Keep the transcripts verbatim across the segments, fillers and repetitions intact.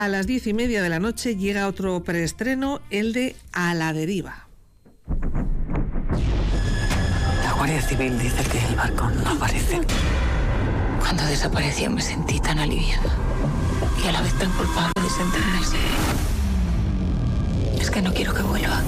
A las diez y media de la noche llega otro preestreno, el de A la deriva. La Guardia Civil dice que el barco no aparece. Cuando desapareció me sentí tan aliviada y a la vez tan culpable de sentirme. Es que no quiero que vuelva.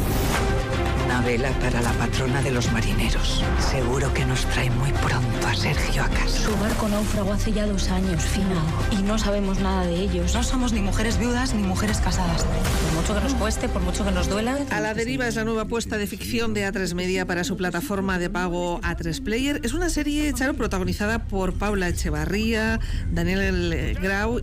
Una vela para la patrona de los marineros. Seguro que nos trae muy pronto a Sergio a casa. Su barco naufragó hace ya dos años, Fina, y no sabemos nada de ellos. No somos ni mujeres viudas ni mujeres casadas. Por mucho que nos cueste, por mucho que nos duela. A la deriva es la nueva apuesta de ficción de A tres Media para su plataforma de pago A tres Player. Es una serie, Charo, protagonizada por Paula Echevarría, Daniel Grau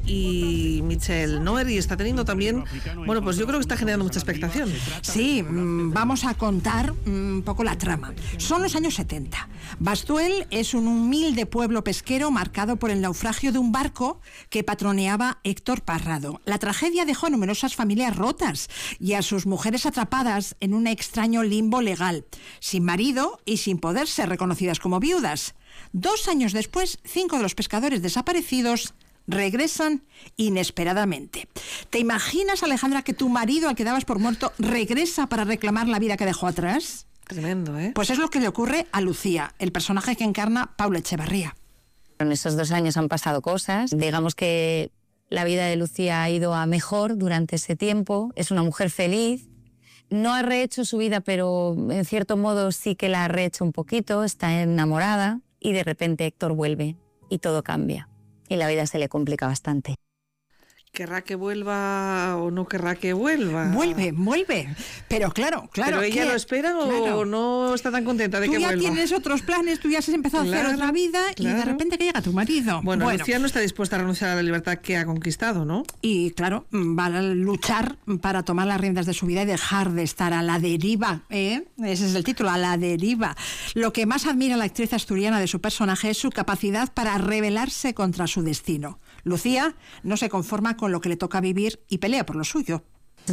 y Michelle Noer, y está teniendo también, bueno, pues yo creo que está generando mucha expectación. Sí, vamos a contar un poco la trama. Son los años setenta. Bastuel es un humilde pueblo pesquero marcado por el naufragio de un barco que patroneaba Héctor Parrado. La tragedia dejó a numerosas familias rotas y a sus mujeres atrapadas en un extraño limbo legal, sin marido y sin poder ser reconocidas como viudas. Dos años después, cinco de los pescadores desaparecidos regresan inesperadamente. ¿Te imaginas, Alejandra, que tu marido, al que dabas por muerto, regresa para reclamar la vida que dejó atrás? Tremendo, ¿eh? Pues es lo que le ocurre a Lucía, el personaje que encarna Paula Echevarría. En esos dos años han pasado cosas. Digamos que la vida de Lucía ha ido a mejor durante ese tiempo. Es una mujer feliz. No ha rehecho su vida, pero en cierto modo sí que la ha rehecho un poquito. Está enamorada y de repente Héctor vuelve y todo cambia. Y la vida se le complica bastante. ¿Querrá que vuelva o no querrá que vuelva? Vuelve, vuelve. Pero claro, claro. ¿Pero ella que, lo espera claro. o no está tan contenta de tú que vuelva? Tú ya tienes otros planes, tú ya has empezado claro, a hacer otra vida claro. y de repente que llega tu marido. Bueno, bueno, Lucía no está dispuesta a renunciar a la libertad que ha conquistado, ¿no? Y claro, va a luchar para tomar las riendas de su vida y dejar de estar a la deriva, ¿eh? Ese es el título, A la deriva. Lo que más admira la actriz asturiana de su personaje es su capacidad para rebelarse contra su destino. Lucía no se conforma con lo que le toca vivir y pelea por lo suyo.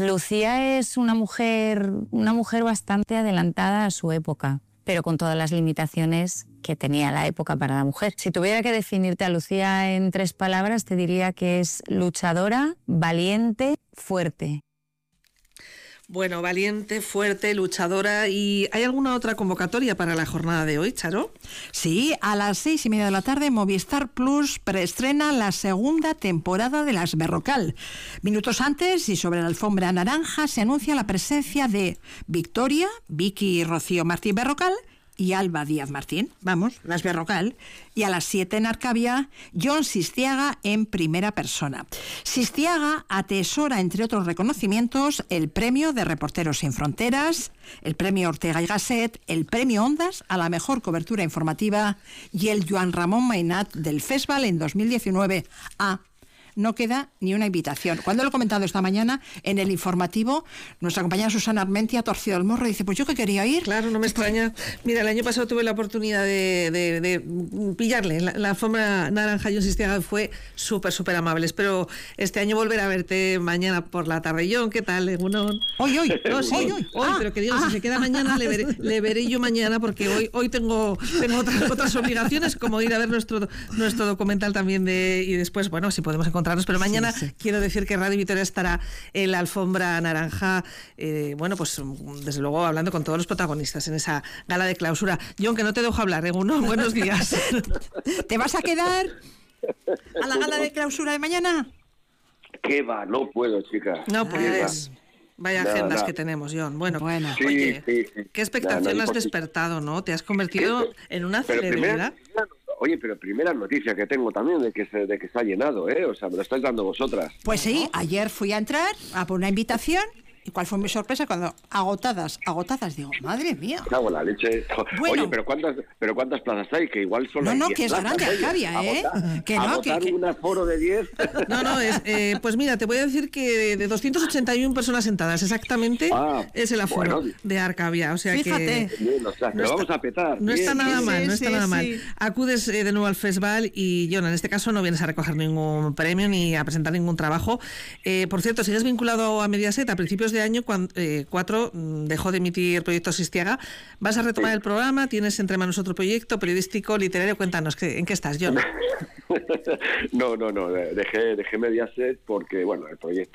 Lucía es una mujer, una mujer bastante adelantada a su época, pero con todas las limitaciones que tenía la época para la mujer. Si tuviera que definirte a Lucía en tres palabras, te diría que es luchadora, valiente, fuerte. Bueno, valiente, fuerte, luchadora. ¿Y hay alguna otra convocatoria para la jornada de hoy, Charo? Sí, a las seis y media de la tarde Movistar Plus preestrena la segunda temporada de Las Berrocal. Minutos antes y sobre la alfombra naranja se anuncia la presencia de Victoria, Vicky y Rocío Martín Berrocal y Alba Díaz Martín, vamos, Las Berrocal, y a las siete en Arcavia, Jon Sistiaga en primera persona. Sistiaga atesora, entre otros reconocimientos, el premio de Reporteros Sin Fronteras, el premio Ortega y Gasset, el premio Ondas a la mejor cobertura informativa y el Joan Ramón Mainat del Festival en dos mil diecinueve. Ah, no queda ni una invitación. Cuando lo he comentado esta mañana en el informativo, nuestra compañera Susana Armenti ha torcido el morro y dice, pues yo que quería ir. Claro, no me extraña. Mira, el año pasado tuve la oportunidad de, de, de pillarle. La, la alfombra naranja Jon Sistiaga fue súper, súper amable. Espero este año volver a verte mañana por la tarde. Jon, ¿qué tal? Hoy, hoy, hoy. No, sí, hoy, hoy. hoy ah, pero que digo, ah. si se queda mañana, le veré, le veré yo mañana, porque hoy, hoy tengo, tengo otras, otras obligaciones, como ir a ver nuestro, nuestro documental también de, y después, bueno, si podemos encontrar pero mañana sí, sí. quiero decir que Radio Vitoria estará en la alfombra naranja, eh, bueno, pues desde luego hablando con todos los protagonistas en esa gala de clausura. Jon, que no te dejo hablar, ¿eh? Uno, buenos días. ¿Te vas a quedar a la gala de clausura de mañana? ¿Qué va? No puedo, chica. No puedes. Vaya no, agendas no. que tenemos, Jon. Bueno, bueno. Sí, oye, sí, sí. qué expectación no, no, has despertado, ¿no? Te has convertido en una celebridad. Oye, pero primera noticia que tengo también de que se, de que se ha llenado, ¿eh? O sea, me lo estáis dando vosotras. Pues sí, ayer fui a entrar a por una invitación. ¿Y cuál fue mi sorpresa? Cuando agotadas, agotadas, digo, madre mía. Cago en la leche. Bueno, oye, pero ¿cuántas pero cuántas plazas hay? Que igual son No, las no, que es grande Arcavia, ¿eh? Agotar, que no, agotar que, que... un aforo de diez. No, no, es, eh, pues mira, te voy a decir que de doscientas ochenta y una personas sentadas exactamente ah, es el aforo bueno, de Arcavia. O sea fíjate. que... Bien, o sea, que no lo vamos a petar. No bien, está nada bien, mal, sí, no está sí, nada sí. mal. Acudes eh, de nuevo al festival y, Jon, en este caso no vienes a recoger ningún premio ni a presentar ningún trabajo. Eh, por cierto, sigues vinculado a Mediaset. A principios de año, cuando... Eh, cuatro dejó de emitir Proyecto Sistiaga. ¿Vas a retomar el programa? ¿Tienes entre manos otro proyecto periodístico, literario? Cuéntanos, ¿en qué estás, Jon? No, no, no. Dejé, dejé Mediaset porque, bueno, el proyecto